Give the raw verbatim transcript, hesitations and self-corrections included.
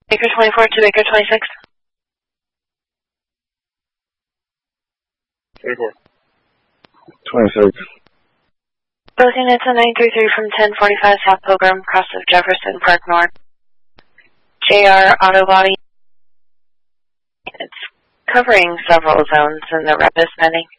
Baker twenty-four to Baker twenty-six. twenty-four. twenty-six. Both units on nine three three from ten forty-five South Pilgrim, cross of Jefferson Park North. J R Auto Body. It's covering several zones in the Repus Benning.